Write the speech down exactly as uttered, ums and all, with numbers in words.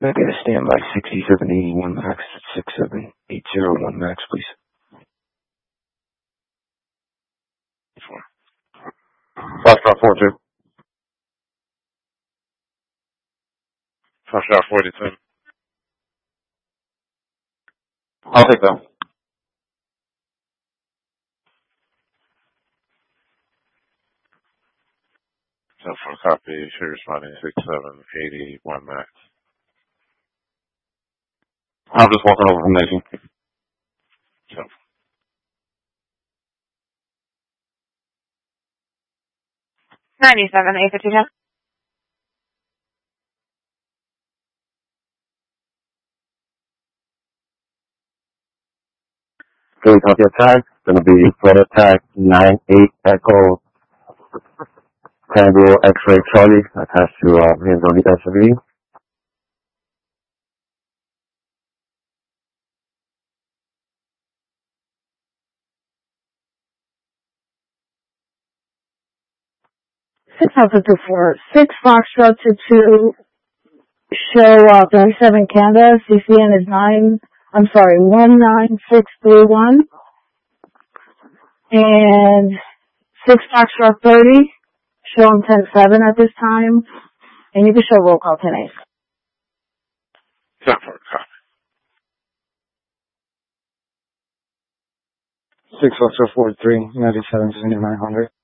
Maybe a standby sixty-seven eighty-one max, six seven eight zero one max, please. Foxtrot four two. Foxtrot forty-two. I'll take that. So for a copy, should responding six seven eight one max. I'm just walking over from Nation. So. ninety-seven, eight fifty-two. Okay, copy attack. It's going to be flood attack nine eight Echo Tango X-ray Charlie attached to uh, Rienzo S U V. six Alpha two four, six Foxtrot two two, show uh, thirty-seven Canada, C C N is nine, I'm sorry, one nine six three one, and six Foxtrot thirty, show them ten seven at this time, and you can show roll call ten eight. Not for a copy. six Foxtrot forty-three, ninety-seven seventy-nine hundred.